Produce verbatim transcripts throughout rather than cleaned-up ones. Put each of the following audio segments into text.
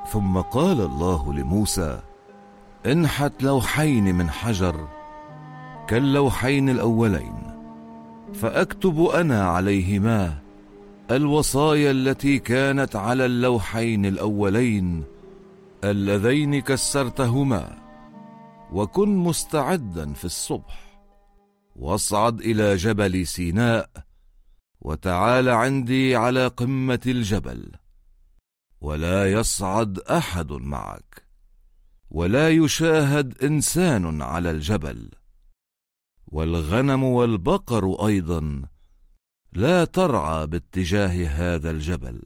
ثم قال الله لموسى: انحت لوحين من حجر كاللوحين الأولين، فأكتب أنا عليهما الوصايا التي كانت على اللوحين الأولين اللذين كسرتهما. وكن مستعدا في الصبح، واصعد إلى جبل سيناء، وتعال عندي على قمة الجبل، ولا يصعد أحد معك، ولا يشاهد إنسان على الجبل، والغنم والبقر أيضا لا ترعى باتجاه هذا الجبل.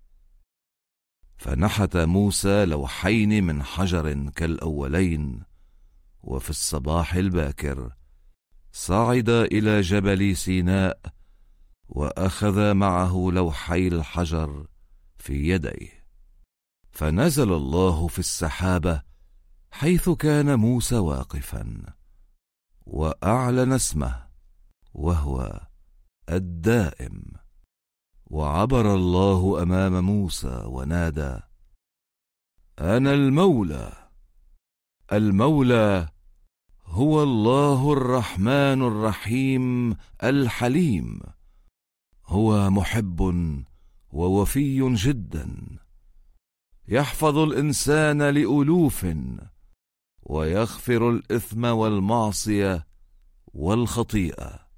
فنحت موسى لوحين من حجر كالأولين، وفي الصباح الباكر صعد إلى جبل سيناء، وأخذ معه لوحي الحجر في يديه. فنزل الله في السحابة حيث كان موسى واقفا، وأعلن اسمه وهو الدائم. وعبر الله أمام موسى ونادى: أنا المولى. المولى هو الله الرحمن الرحيم الحليم، هو محب ووفي جدا، يحفظ الإنسان لألوف، ويغفر الإثم والمعصية والخطيئة،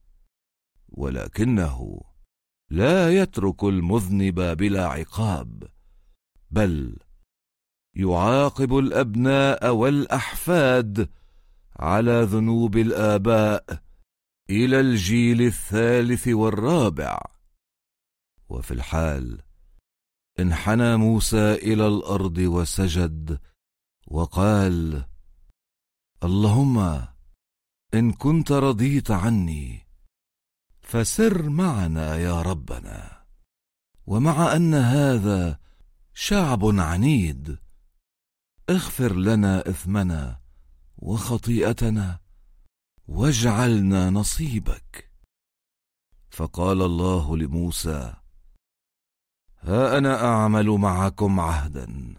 ولكنه لا يترك المذنب بلا عقاب، بل يعاقب الأبناء والأحفاد على ذنوب الآباء إلى الجيل الثالث والرابع. وفي الحال انحنى موسى إلى الأرض وسجد وقال: اللهم إن كنت رضيت عني فسر معنا يا ربنا، ومع أن هذا شعب عنيد اغفر لنا إثمنا وخطيئتنا واجعلنا نصيبك. فقال الله لموسى: ها أنا أعمل معكم عهدا،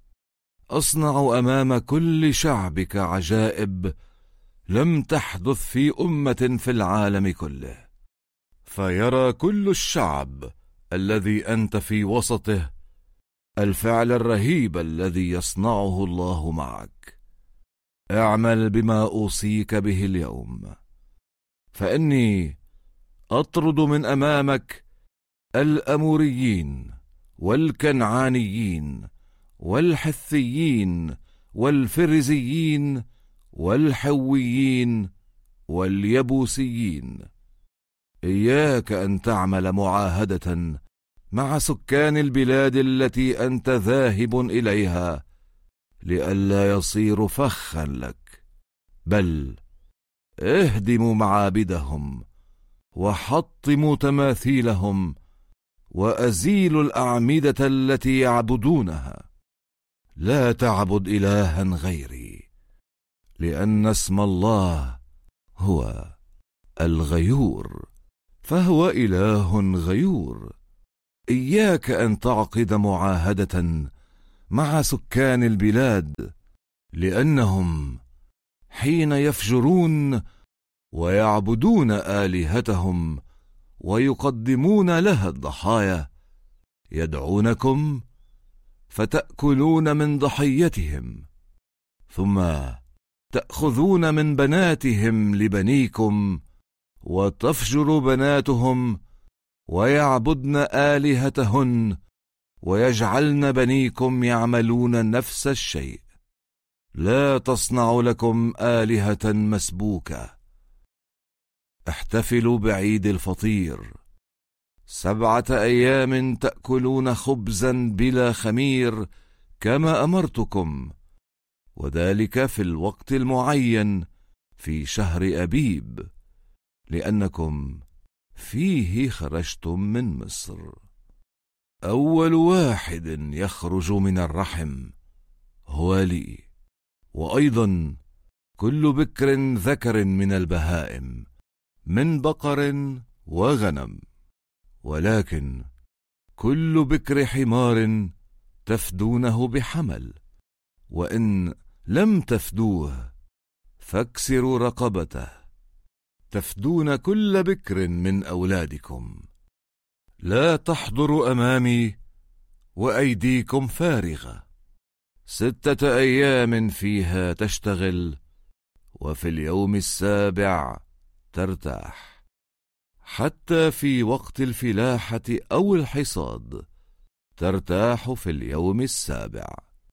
أصنع أمام كل شعبك عجائب لم تحدث في أمة في العالم كله، فيرى كل الشعب الذي أنت في وسطه الفعل الرهيب الذي يصنعه الله معك. اعمل بما أوصيك به اليوم، فإني أطرد من أمامك الأموريين والكنعانيين والحثيين والفرزيين والحويين واليبوسيين. إياك أن تعمل معاهدة مع سكان البلاد التي أنت ذاهب إليها لئلا يصير فخا لك، بل اهدموا معابدهم وحطموا تماثيلهم وأزيلوا الأعمدة التي يعبدونها. لا تعبد إلها غيري، لأن اسم الله هو الغيور، فهو إله غيور. إياك أن تعقد معاهدة مع سكان البلاد، لأنهم حين يفجرون ويعبدون آلهتهم ويقدمون لها الضحايا يدعونكم فتأكلون من ضحيتهم، ثم تأخذون من بناتهم لبنيكم وتفجر بناتهم ويعبدن آلهتهن ويجعلن بنيكم يعملون نفس الشيء. لا تصنع لكم آلهة مسبوكة. احتفلوا بعيد الفطير، سبعة أيام تأكلون خبزا بلا خمير كما أمرتكم، وذلك في الوقت المعين في شهر أبيب، لأنكم فيه خرجتم من مصر. أول واحد يخرج من الرحم هو لي، وأيضا كل بكر ذكر من البهائم من بقر وغنم، ولكن كل بكر حمار تفدونه بحمل، وإن لم تفدوه فاكسروا رقبته، تفدون كل بكر من أولادكم. لا تحضروا أمامي وأيديكم فارغة. ستة أيام فيها تشتغل، وفي اليوم السابع ترتاح، حتى في وقت الفلاحة أو الحصاد ترتاح في اليوم السابع.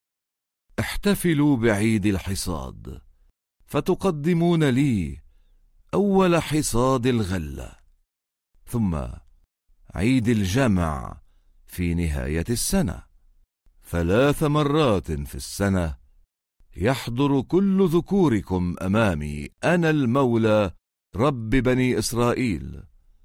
احتفلوا بعيد الحصاد، فتقدمون لي أول حصاد الغلة، ثم عيد الجمع في نهاية السنة. ثلاث مرات في السنة يحضر كل ذكوركم أمامي أنا المولى رب بني إسرائيل،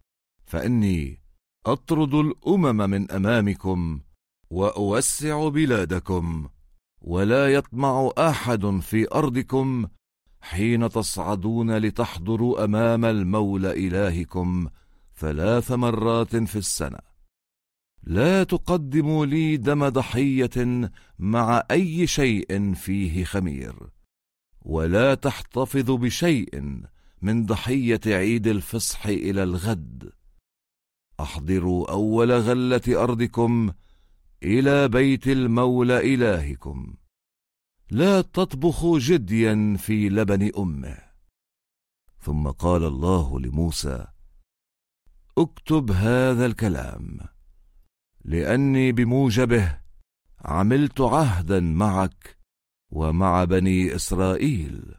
فإني أطرد الأمم من أمامكم وأوسع بلادكم، ولا يطمع أحد في أرضكم حين تصعدون لتحضروا أمام المولى إلهكم ثلاث مرات في السنة. لا تقدموا لي دم ضحية مع أي شيء فيه خمير، ولا تحتفظوا بشيء من ضحية عيد الفصح إلى الغد. أحضروا أول غلة أرضكم إلى بيت المولى إلهكم. لا تطبخوا جديا في لبن أمه. ثم قال الله لموسى: اكتب هذا الكلام، لأني بموجبه عملت عهدا معك ومع بني إسرائيل.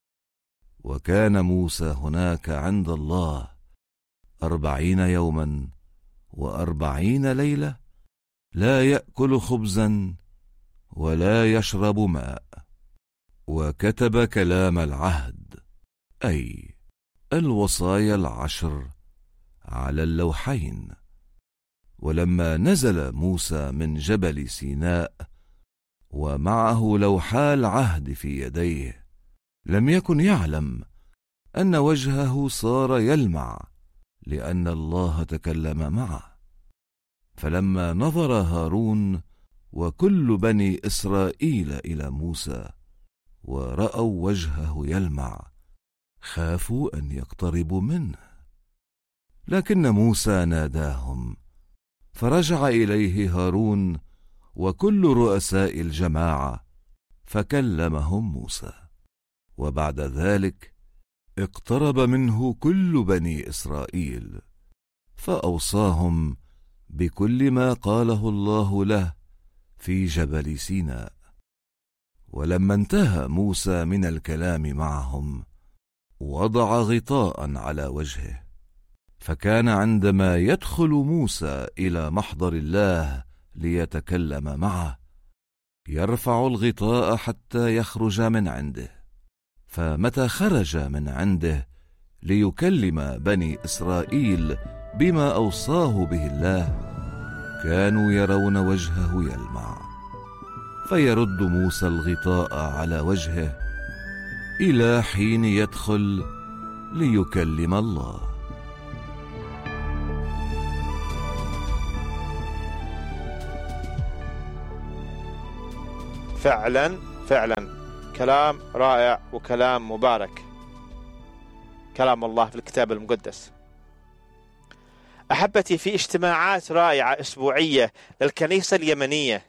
وكان موسى هناك عند الله أربعين يوما وأربعين ليلة، لا يأكل خبزا ولا يشرب ماء. وكتب كلام العهد، أي الوصايا العشر، على اللوحين. ولما نزل موسى من جبل سيناء ومعه لوحا العهد في يديه، لم يكن يعلم أن وجهه صار يلمع، لأن الله تكلم معه. فلما نظر هارون وكل بني إسرائيل إلى موسى ورأوا وجهه يلمع، خافوا أن يقتربوا منه. لكن موسى ناداهم، فرجع إليه هارون وكل رؤساء الجماعة، فكلمهم موسى. وبعد ذلك اقترب منه كل بني إسرائيل، فأوصاهم بكل ما قاله الله له في جبل سيناء. ولما انتهى موسى من الكلام معهم، وضع غطاء على وجهه، فكان عندما يدخل موسى إلى محضر الله ليتكلم معه يرفع الغطاء حتى يخرج من عنده. فمتى خرج من عنده ليكلم بني إسرائيل بما أوصاه به الله، كانوا يرون وجهه يلمع، فيرد موسى الغطاء على وجهه إلى حين يدخل ليكلم الله. فعلا فعلا كلام رائع وكلام مبارك، كلام الله في الكتاب المقدس. أحبتي، في اجتماعات رائعة أسبوعية للكنيسة اليمنية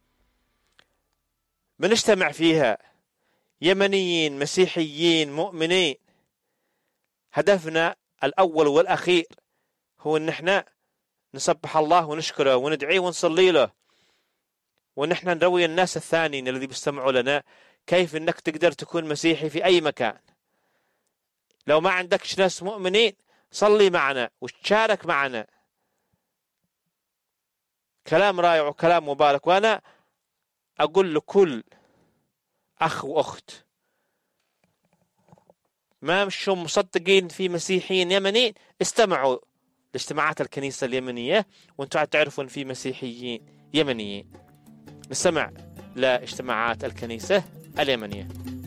بنجتمع فيها يمنيين مسيحيين مؤمنين. هدفنا الأول والأخير هو أن احنا نسبح الله ونشكره وندعيه ونصلي له، وأن احنا نروي الناس الثانيين الذي بيستمعوا لنا كيف أنك تقدر تكون مسيحي في أي مكان. لو ما عندكش ناس مؤمنين صلي معنا وتشارك معنا. كلام رائع وكلام مبارك. وأنا أقول لكل أخ وأخت ما مش مصدقين في مسيحيين يمنيين، استمعوا لاجتماعات الكنيسة اليمنية وانتم تعرفون في مسيحيين يمنيين. نستمع لاجتماعات الكنيسة اليمنية.